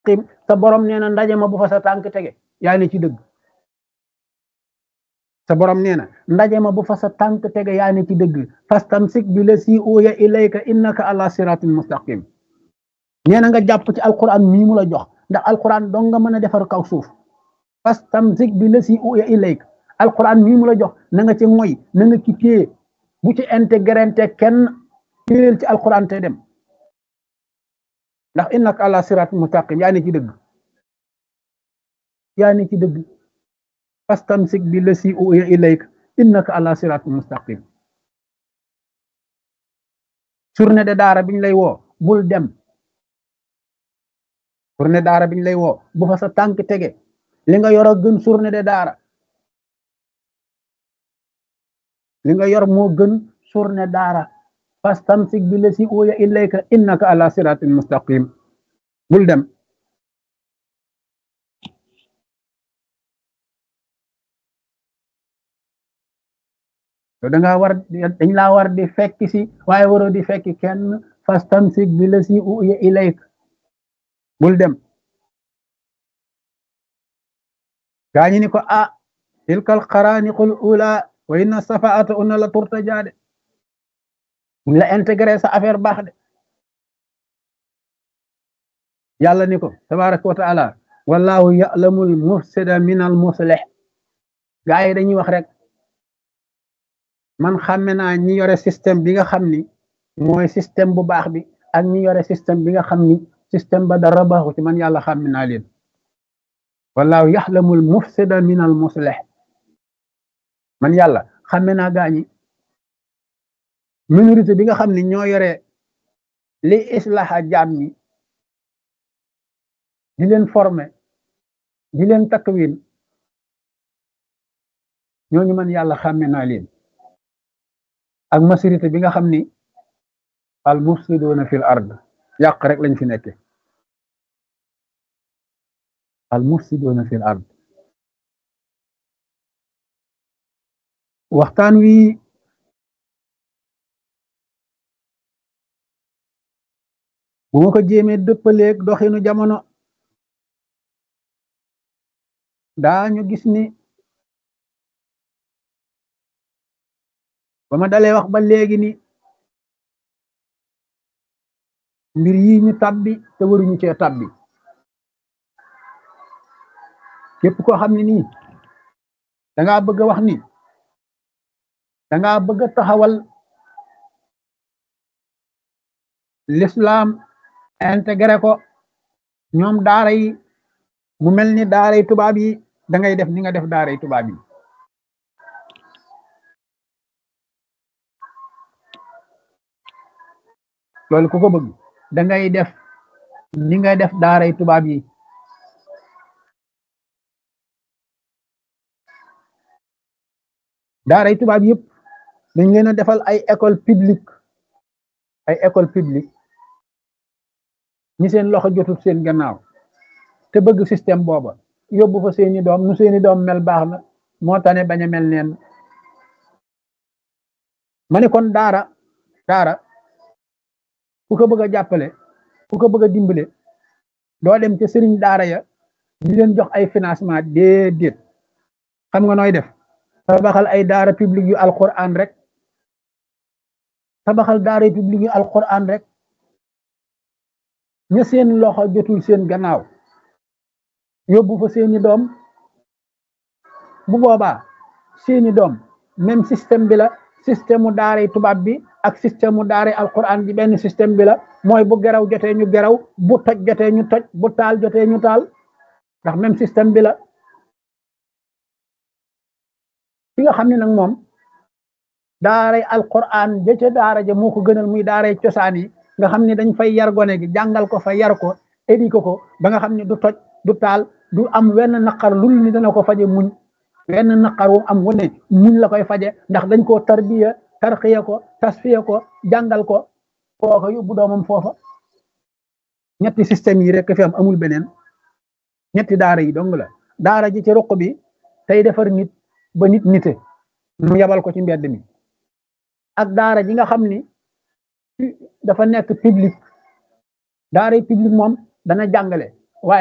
sa borom nee na ndaje ma bu fa sa tànk tege yaa ne ci dëgg sa borom nee na ndaje ma bu fa sa tànk tege yaa ne ci dëgg fastamsik bi la si uya ilayka innaka ala siratin mustaqim nee na nga jàpp ci alquran mii mu la jox ndax alquran dong nga mën a defar kaw suuf fastamsik bi la si uya ilayka alquran mii mu la jox na nga ci moy na nga ci téye bu ci intégrante kenn téyel ci alquran te dem ndax innaka ala siratin mustaqim yaa ne ci dëgg yaa ne ci dëgg fastamsik bi la si uya ilayka innaka ala siratin mustaqim journée de daara biñ lay woo bul dem journée daara biñ lay woo bu fa sa tànk tege li nga yor a gën journée de daara li nga yor moo gën journée daara fastamsik bi la si uya ilayka innaka ala siratin mustaqim bul dem yow da ngaa war dañ laa war di fekk si waaye waroo di fekk kenn fastamsik bi la si uya ilayka bul dem gaañi ni ko tilkal xaraaniqul ula wa inna safaata una la turtajaade buñ la intégré sa affaire baax de yàlla ni ko tabaraka wa taala wallahu ya'lamul mufsida min al muslih gaa yi dañuy wax rek man xàmme naa ñi yore système bi nga xam ni mooy système bu baax bi ak ñi yore système bi nga xam ni système ba dara baaxu ci man yàlla xàmme naa leen wallahu yaxlamul mufsida min al muslih man yàlla xàmme naa gaañi minorité bi nga xam ni ñoo yore li islaha jaam ñi di leen former di leen takwin ñooñu man yàlla xàmme naa leen ak majorité bi nga xam ni al mufsiduna fil ard yàq rek lañ fi nekke al mufsiduna fil ard waxtaan wi bu ma ko jéemee dëppaleeg doxinu jamono daañu gis ni ba ma dalee wax ba léegi ni mbir yi ñu tabbi te waruñu cee tabbi képp koo xam ne nii dangaa bëgg a wax ni dangaa bëgg a taxawal l'islam intégré ko ñoom daara yi mu mel ni daara yi tubaab yi da ngay def ni nga def daara yi tubaab yi loolu ku ko bëgg da ngay def ni nga def daara yi tubaab yi daara yi tubaab yëpp dañ leen a defal ay école publique ñi seen loxo jotul seen gannaaw te bëgg système booba yóbbu fa seeni doom nu seeni doom mel baax na moo tane bañ a mel neen ma ne kon daara ku ko bëgg a jàppale ku ko bëgg a dimbale doo dem ca sëriñ daara ya di leen jox ay financement déedéet xam nga nooy def tabaxal ay daara publique yu alquran rek tabaxal daara publique yu alquran rek ña seen loxo jotul seen gannaaw yóbbu fa seeni doom bu boobaa seeni doom même système bi la système mu daaray tubaab bi ak système mu daaray alquran bi benn système bi la mooy bu geraw jotee ñu geraw bu toj jotee ñu toj bu taal jotee ñu taal ndax même système bi la ki nga xam ne nag moom daaray alquran ja ca daara ja moo ko gënal muy daaray cosaan yi nga xam ne dañ fay yar gone gi jàngal ko fa yar ko éduqué ko ba nga xam ne du toj du taal du am wenn naqar lul ni dana ko faje muñ wenn naqar wu am wu ne muñ la koy faje ndax dañ koo tarbiya tarxiya ko tasfiya ko jàngal ko kooka yóbbu doomam foofa ñetti système yi rek fi am amul beneen ñetti daara yi dong la daara ji ci ruq bi tey defar nit ba nit nite mu yabal ko ci mbedd mi ak daara ji nga xam ni dafa nekk public daara public moom dana jàngale